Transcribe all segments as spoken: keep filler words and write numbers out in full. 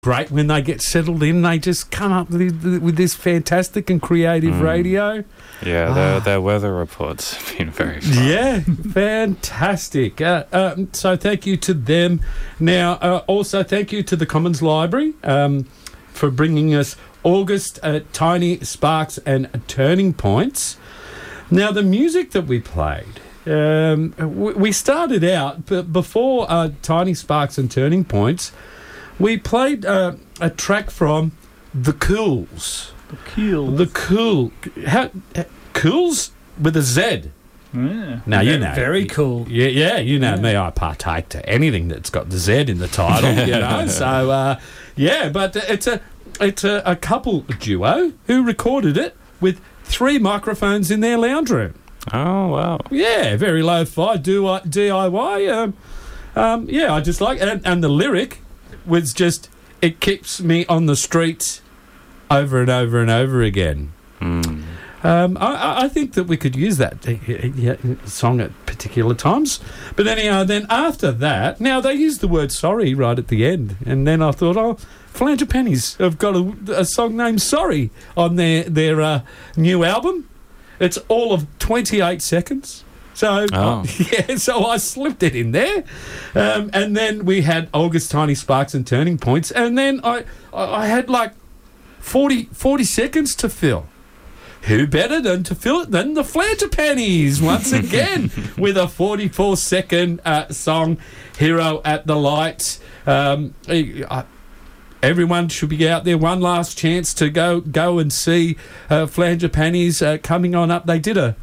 great when they get settled in. They just come up with, with this fantastic and creative mm. radio. Yeah, their, ah. their weather reports have been very fun. Yeah, fantastic. Uh, uh, so thank you to them. Now, uh, also thank you to the Commons Library um, for bringing us August, uh, Tiny Sparks and Turning Points. Now, the music that we played, um, we started out, but before uh, Tiny Sparks and Turning Points, we played uh, a track from The Cools. The Cools. The Cool. How, how, Cools with a Z. Yeah. Now, you know. Very cool. Yeah, yeah, you know yeah. me. I partake to anything that's got the Z in the title, you know. So, uh, yeah, but it's a it's a, a couple duo who recorded it with three microphones in their lounge room. Oh, wow. Yeah, very lo-fi, D I Y. Um, um, yeah, I just like it. And, and the lyric was just, it keeps me on the streets over and over and over again. Mm. Um, I, I think that we could use that uh, song at particular times. But anyhow, then after that, now they used the word sorry right at the end. And then I thought, oh, Flanger Pennies have got a, a song named Sorry on their, their uh, new album. It's all of twenty-eight seconds. So, oh. yeah, so I slipped it in there. Um, and then we had August, Tiny Sparks and Turning Points. And then I, I had like forty, forty seconds to fill. Who better than to fill it than the Flanger Pennies once again with a forty-four second uh, song, Hero at the Light. Um, I, everyone should be out there. One last chance to go go and see uh, Flanger Pennies uh, coming on up. They did a,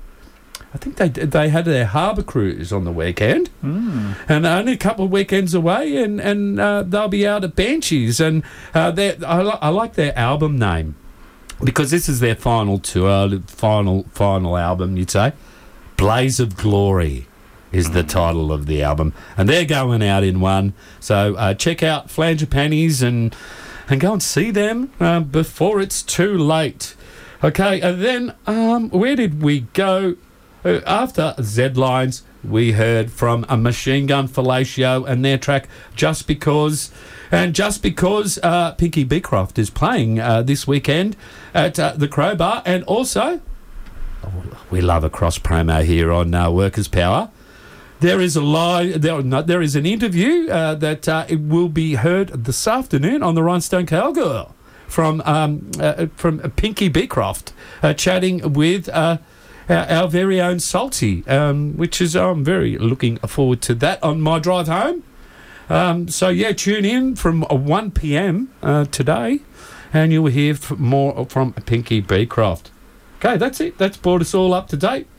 I think they they had their harbour cruise on the weekend, mm. and only a couple of weekends away, and and uh, they'll be out at Banshees. And uh, I, li- I like their album name, because this is their final tour, final final album, you'd say. Blaze of Glory is the title of the album. And they're going out in one. So uh, check out Flanger Pennies and and go and see them uh, before it's too late. Okay, and then um, where did we go? Uh, after Z-Lines, we heard from a Machine Gun Fellatio and their track Just Because. And just because uh, Pinky Beecroft is playing uh, this weekend at uh, the Crowbar, and also, oh, we love a cross promo here on uh, Workers' Power. There is a live, there, no, there is an interview uh, that uh, it will be heard this afternoon on the Rhinestone Cowgirl from um, uh, from Pinky Beecroft, uh, chatting with uh, our, our very own Salty, um, which is I'm very looking forward to that on my drive home. Um, so, yeah, tune in from one p.m. Uh, today and you'll hear f- more from Pinky Beecroft. Okay, that's it. That's brought us all up to date.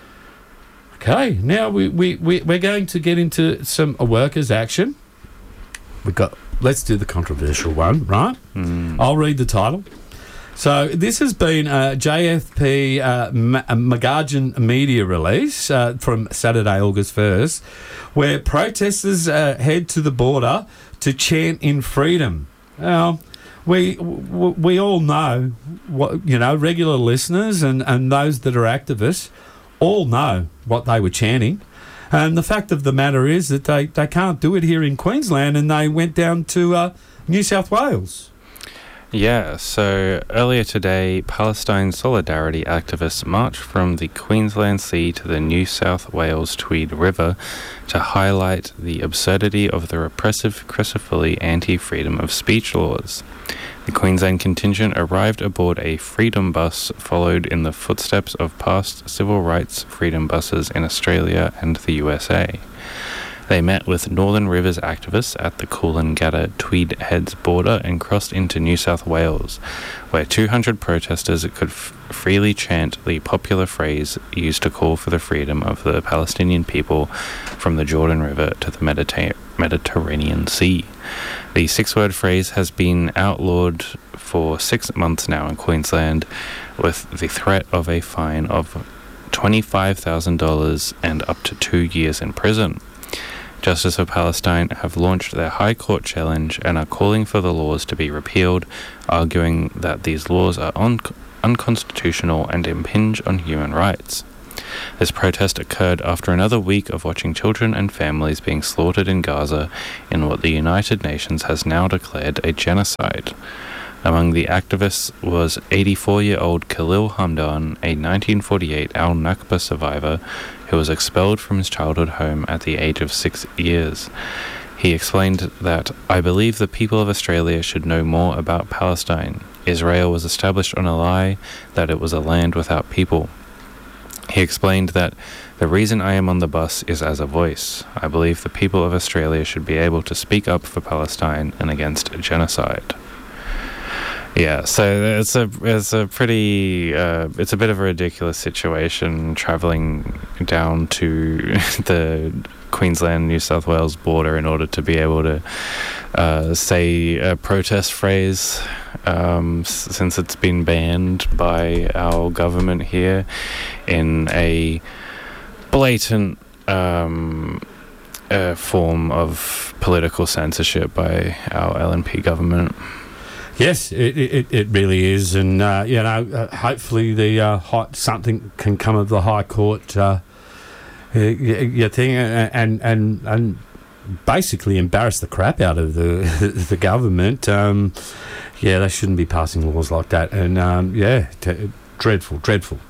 Okay, now we, we, we, we're going to get into some workers' action. We've got, let's do the controversial one, right? Mm. I'll read the title. So this has been a J F P uh, Magarjan media release uh, from Saturday, August first, where protesters uh, head to the border to chant in freedom. Now, we w- we all know, what you know, regular listeners and, and those that are activists all know what they were chanting. And the fact of the matter is that they, they can't do it here in Queensland, and they went down to uh, New South Wales. Yeah, so earlier today, Palestine Solidarity activists marched from the Queensland Sea to the New South Wales Tweed River to highlight the absurdity of the repressive crucifixly anti-freedom of speech laws. The Queensland contingent arrived aboard a freedom bus, followed in the footsteps of past civil rights freedom buses in Australia and the U S A. They met with Northern Rivers activists at the Coolangatta Tweed Heads border and crossed into New South Wales, where two hundred protesters could f- freely chant the popular phrase used to call for the freedom of the Palestinian people from the Jordan River to the Mediter- Mediterranean Sea. The six-word phrase has been outlawed for six months now in Queensland, with the threat of a fine of twenty-five thousand dollars and up to two years in prison. Justice for Palestine have launched their High Court challenge and are calling for the laws to be repealed, arguing that these laws are un- unconstitutional and impinge on human rights. This protest occurred after another week of watching children and families being slaughtered in Gaza in what the United Nations has now declared a genocide. Among the activists was eighty-four-year-old Khalil Hamdan, a nineteen forty-eight al-Nakba survivor who was expelled from his childhood home at the age of six years. He explained that, "I believe the people of Australia should know more about Palestine. Israel was established on a lie that it was a land without people." He explained that, "The reason I am on the bus is as a voice. I believe the people of Australia should be able to speak up for Palestine and against genocide." Yeah, so it's a it's a pretty uh, it's a bit of a ridiculous situation travelling down to the Queensland New South Wales border in order to be able to uh, say a protest phrase, um, s- since it's been banned by our government here in a blatant um, uh, form of political censorship by our L N P government. Yes, it, it, it really is, and uh, you know, uh, hopefully the uh, high, something can come of the High Court, uh, uh, you thing, and and and basically embarrass the crap out of the the government. Um, yeah, they shouldn't be passing laws like that, and um, yeah, t- dreadful, dreadful.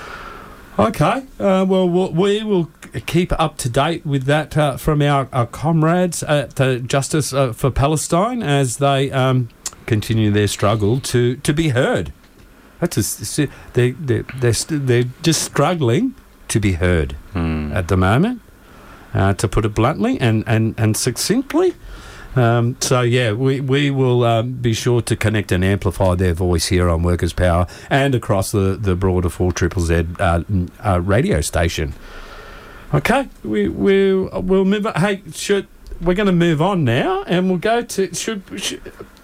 Okay, uh, well, well, we will keep up to date with that uh, from our, our comrades at uh, Justice uh, for Palestine as they um, continue their struggle to, to be heard. That's a, they they they're st- they're just struggling to be heard Mm. at the moment, uh, to put it bluntly and and and succinctly. Um, so yeah, we we will um, be sure to connect and amplify their voice here on Workers' Power and across the the broader four triple Z uh, uh, radio station. Okay, we we we'll move on. Hey, should we're going to move on now, and we'll go to should. should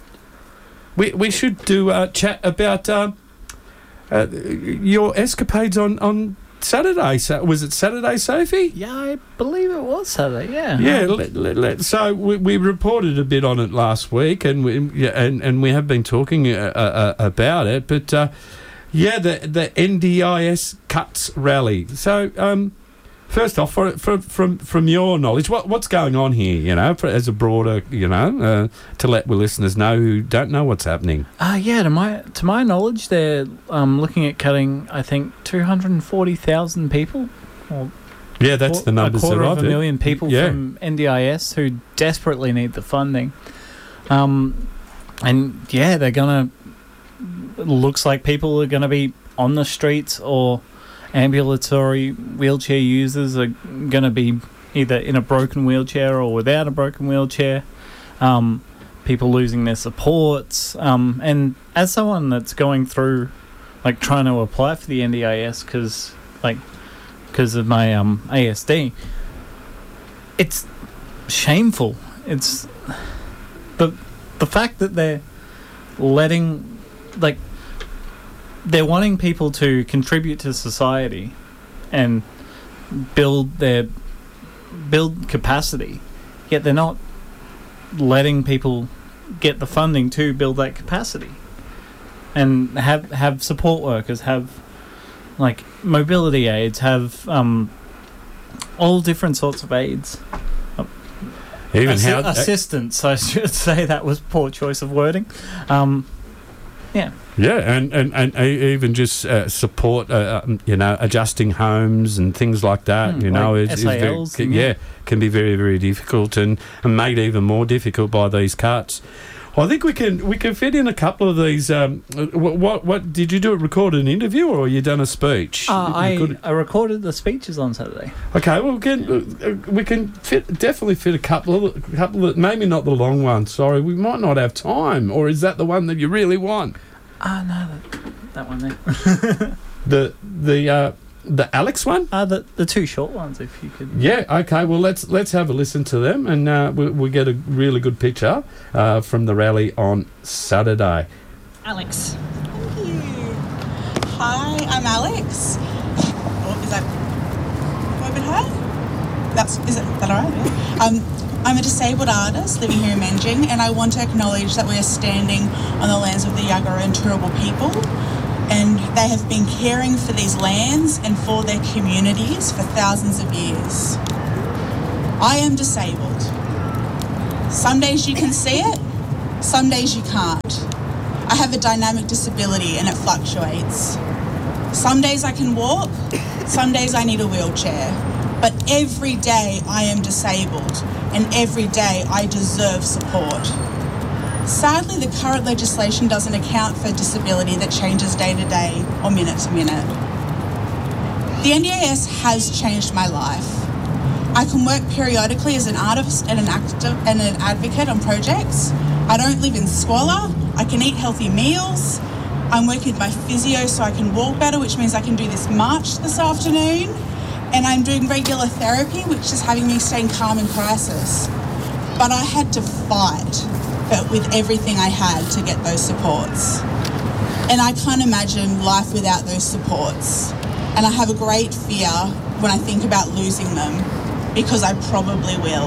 We we should do a chat about uh, uh, your escapades on, on Saturday. So, was it Saturday, Sophie? Yeah, I believe it was Saturday. Yeah. Yeah. Let, let, let, so we, we reported a bit on it last week, and we yeah, and, and we have been talking uh, uh, about it. But uh, yeah, the the N D I S Cuts rally. So. Um, First off, for, for, from from your knowledge, what what's going on here? You know, for, as a broader, you know, uh, to let the listeners know who don't know what's happening. Uh, yeah, to my to my knowledge, they're um, looking at cutting, I think, two hundred and forty thousand people, or Yeah, that's the numbers a quarter that of I've a heard. million people Yeah. from N D I S who desperately need the funding. Um, and yeah, they're gonna. It looks like people are gonna be on the streets, or ambulatory wheelchair users are going to be either in a broken wheelchair or without a broken wheelchair. Um, people losing their supports. Um, and as someone that's going through, like, trying to apply for the N D I S because, like, because of my um, A S D, it's shameful. It's the the fact that they're letting, like, they're wanting people to contribute to society and build their build capacity, yet they're not letting people get the funding to build that capacity and have have support workers, have like mobility aids, have um, all different sorts of aids. Even Assi- how assistance, I should say. That was poor choice of wording. Um, yeah. Yeah, and, and, and even just uh, support, uh, um, you know, adjusting homes and things like that, Mm, you know, like is, is very, S A Ls can, and- yeah, can be very, very difficult and, and made even more difficult by these cuts. I think we can we can fit in a couple of these. Um, what, what what did you do? It record an interview, or you done a speech? Uh, You I, could- I recorded the speeches on Saturday. okay, well, we can uh, we can fit definitely fit a couple of a couple of maybe not the long one. Sorry, we might not have time. Or is that the one that you really want? Ah, no, that, that one there. The the uh, the Alex one? Uh, the the two short ones, if you could. Yeah. Okay. Well, let's let's have a listen to them, and uh, we we get a really good picture uh, from the rally on Saturday. Alex. Thank you. Hi, I'm Alex. Oh, is that go a bit high? That's is it that all right? Yeah. Um, I'm a disabled artist living here in Menjing, and I want to acknowledge that we are standing on the lands of the Yagara and Turrbal people. and they have been caring for these lands and for their communities for thousands of years. I am disabled. Some days you can see it, some days you can't. I have a dynamic disability and it fluctuates. Some days I can walk, some days I need a wheelchair. But every day I am disabled and every day I deserve support. Sadly, the current legislation doesn't account for disability that changes day to day or minute to minute. The N D I S has changed my life. I can work periodically as an artist and an actor and an advocate on projects. I don't live in squalor. I can eat healthy meals. I'm working with my physio so I can walk better, which means I can do this march this afternoon. And I'm doing regular therapy, which is having me staying calm in crisis. But I had to fight but with everything I had to get those supports. And I can't imagine life without those supports. And I have a great fear when I think about losing them, because I probably will.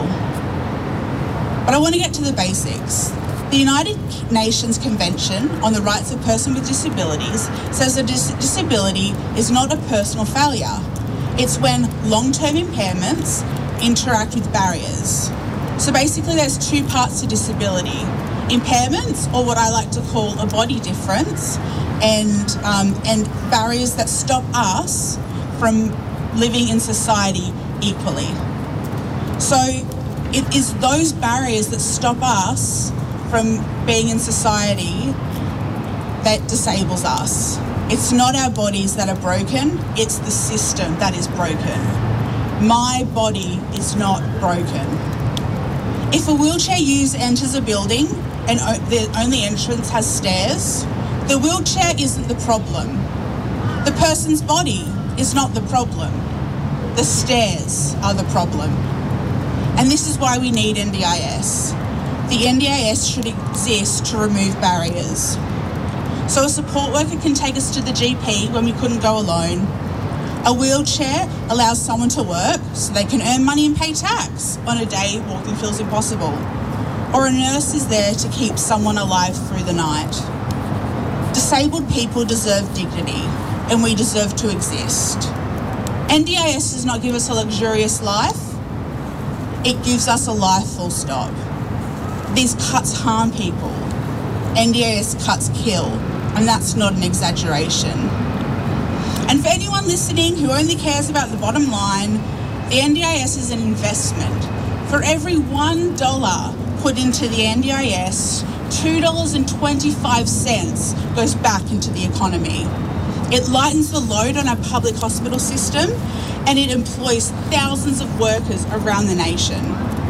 But I want to get to the basics. The United Nations Convention on the Rights of Persons with Disabilities says that dis- disability is not a personal failure. It's when long-term impairments interact with barriers. So basically there's two parts to disability. Impairments, or what I like to call a body difference, and, um, and barriers that stop us from living in society equally. So it is those barriers that stop us from being in society that disables us. It's not our bodies that are broken, it's the system that is broken. My body is not broken. If a wheelchair user enters a building and the only entrance has stairs, the wheelchair isn't the problem. The person's body is not the problem. The stairs are the problem. And this is why we need N D I S. The N D I S should exist to remove barriers. So a support worker can take us to the G P when we couldn't go alone. A wheelchair allows someone to work so they can earn money and pay tax on a day walking feels impossible. Or a nurse is there to keep someone alive through the night. Disabled people deserve dignity, and we deserve to exist. N D I S does not give us a luxurious life, it gives us a life full stop. These cuts harm people. N D I S cuts kill, and that's not an exaggeration. And for anyone listening who only cares about the bottom line, the N D I S is an investment. For every one dollar put into the N D I S, two dollars and twenty-five cents goes back into the economy. It lightens the load on our public hospital system, and it employs thousands of workers around the nation.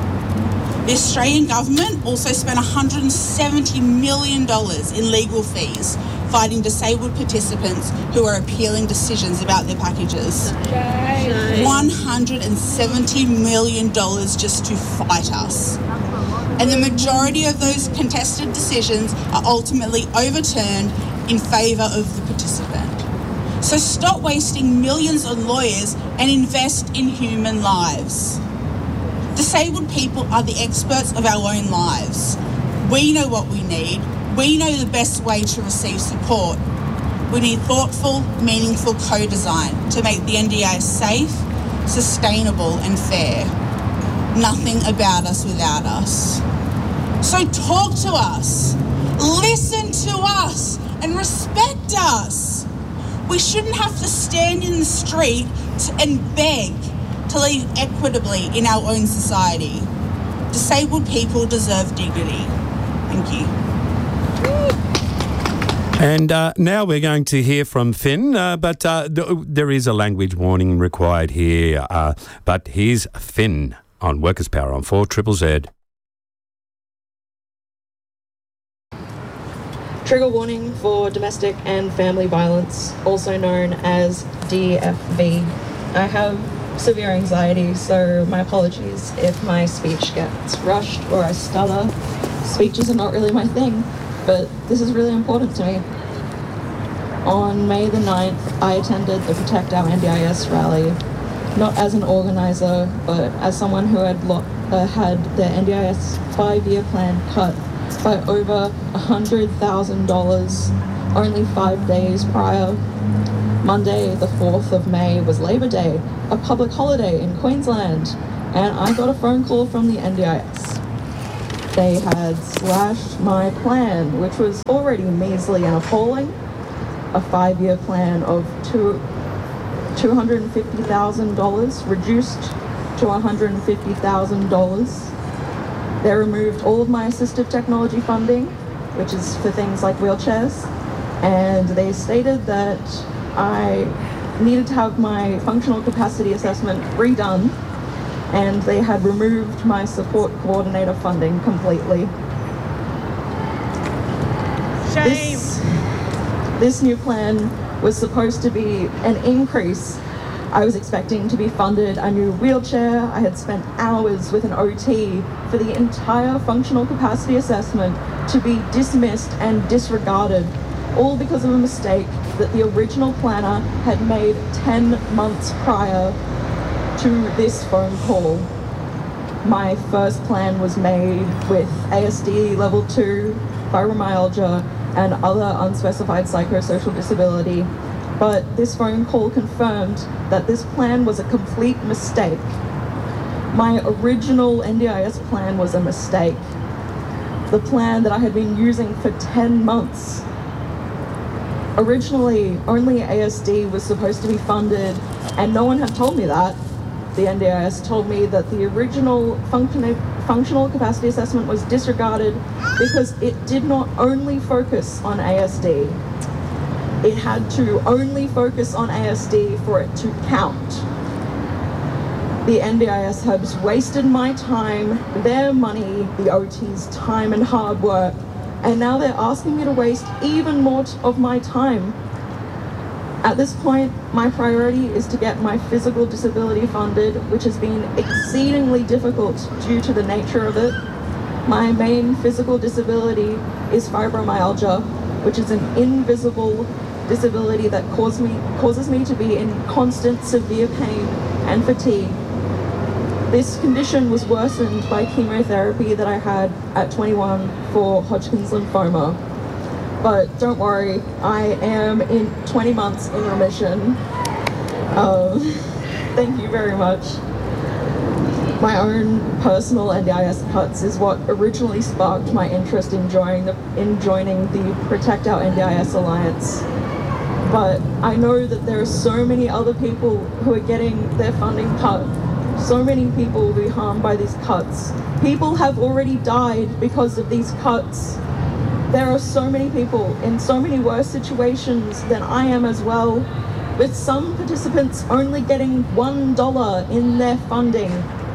The Australian government also spent one hundred seventy million dollars in legal fees fighting disabled participants who are appealing decisions about their packages. Shame. one hundred seventy million dollars just to fight us. And the majority of those contested decisions are ultimately overturned in favour of the participant. So stop wasting millions on lawyers and invest in human lives. Disabled people are the experts of our own lives. We know what we need. We know the best way to receive support. We need thoughtful, meaningful co-design to make the N D I S safe, sustainable and fair. Nothing about us without us. So talk to us, listen to us and respect us. We shouldn't have to stand in the street and beg to live equitably in our own society. Disabled people deserve dignity. Thank you. And uh, now we're going to hear from Finn, uh, but uh, th- there is a language warning required here. Uh, but here's Finn on Workers' Power on four Triple Z. Trigger warning for domestic and family violence, also known as D F V. I have severe anxiety, so my apologies if my speech gets rushed or I stutter. Speeches are not really my thing, but this is really important to me. On May the ninth, I attended the Protect Our N D I S rally, not as an organiser, but as someone who had lo- uh, had their N D I S five-year plan cut by over one hundred thousand dollars only five days prior. Monday, the fourth of May, was Labor Day, a public holiday in Queensland, and I got a phone call from the N D I S. They had slashed my plan, which was already measly and appalling, a five-year plan of two, two hundred fifty thousand dollars, reduced to one hundred fifty thousand dollars. They removed all of my assistive technology funding, which is for things like wheelchairs, and they stated that I needed to have my functional capacity assessment redone, and they had removed my support coordinator funding completely. Shame. This, this new plan was supposed to be an increase. I was expecting to be funded a new wheelchair. I had spent hours with an O T for the entire functional capacity assessment to be dismissed and disregarded, all because of a mistake that the original planner had made ten months prior to this phone call. My first plan was made with A S D level two, fibromyalgia, and other unspecified psychosocial disability, but this phone call confirmed that this plan was a complete mistake. My original N D I S plan was a mistake. The plan that I had been using for ten months. Originally, only A S D was supposed to be funded, and no one had told me that. The N D I S told me that the original function- functional capacity assessment was disregarded because it did not only focus on A S D. It had to only focus on A S D for it to count. The N D I S has wasted my time, their money, the O T's time and hard work, and now they're asking me to waste even more t- of my time. At this point, my priority is to get my physical disability funded, which has been exceedingly difficult due to the nature of it. My main physical disability is fibromyalgia, which is an invisible disability that cause me, causes me to be in constant severe pain and fatigue. This condition was worsened by chemotherapy that I had at twenty-one for Hodgkin's lymphoma. But don't worry, I am in twenty months in remission. Um, thank you very much. My own personal N D I S cuts is what originally sparked my interest in joining the, in joining the Protect Our N D I S Alliance. But I know that there are so many other people who are getting their funding cut. So many people will be harmed by these cuts. People have already died because of these cuts. There are so many people in so many worse situations than I am as well, with some participants only getting one dollar in their funding.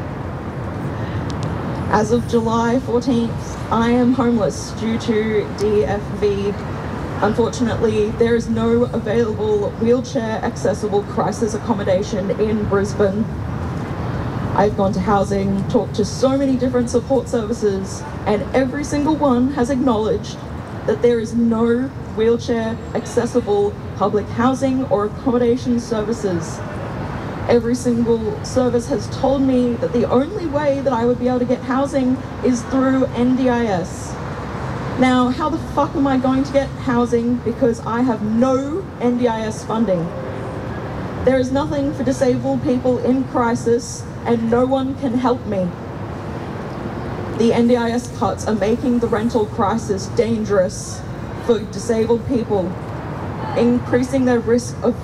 As of July fourteenth, I am homeless due to D F V. Unfortunately, there is no available wheelchair accessible crisis accommodation in Brisbane. I've gone to housing, talked to so many different support services, and every single one has acknowledged that there is no wheelchair accessible public housing or accommodation services. Every single service has told me that the only way that I would be able to get housing is through N D I S. Now, how the fuck am I going to get housing because I have no N D I S funding? There is nothing for disabled people in crisis, and no one can help me. The N D I S cuts are making the rental crisis dangerous for disabled people, increasing their risk of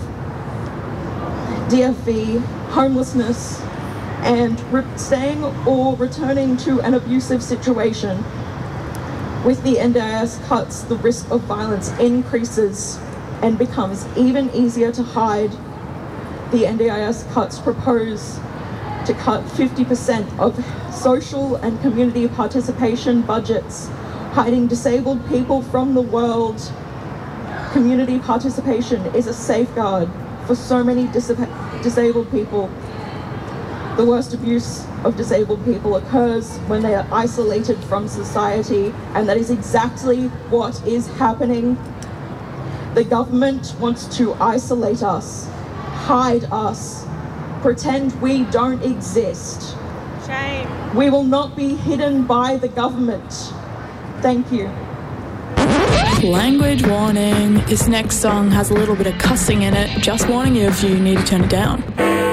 D F V, homelessness, and re- staying or returning to an abusive situation. With the N D I S cuts, the risk of violence increases and becomes even easier to hide. The N D I S cuts propose to cut fifty percent of social and community participation budgets, hiding disabled people from the world. Community participation is a safeguard for so many dis- disabled people. The worst abuse of disabled people occurs when they are isolated from society, and that is exactly what is happening. The government wants to isolate us, hide us, pretend we don't exist. Shame. We will not be hidden by the government. Thank you. Language warning. This next song has a little bit of cussing in it. Just warning you if you need to turn it down.